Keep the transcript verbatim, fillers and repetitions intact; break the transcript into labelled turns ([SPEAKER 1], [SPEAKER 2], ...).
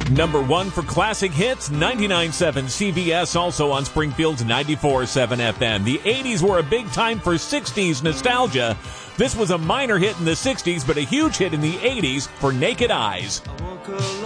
[SPEAKER 1] Number one for classic hits, ninety-nine point seven C B S, also on Springfield's ninety-four point seven F M. The eighties were a big time for sixties nostalgia. This was a minor hit in the sixties, but a huge hit in the eighties for Naked Eyes.